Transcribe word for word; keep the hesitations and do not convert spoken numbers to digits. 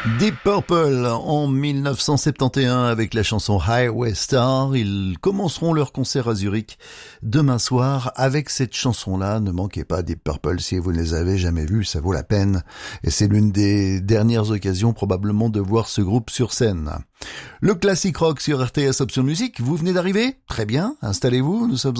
Deep Purple en mille neuf cent soixante et onze avec la chanson Highway Star. Ils commenceront leur concert à Zurich demain soir avec cette chanson-là. Ne manquez pas Deep Purple si vous ne les avez jamais vus, ça vaut la peine. Et c'est l'une des dernières occasions probablement de voir ce groupe sur scène. Le classique rock sur R T S Option Musique, vous venez d'arriver? Très bien, installez-vous, nous sommes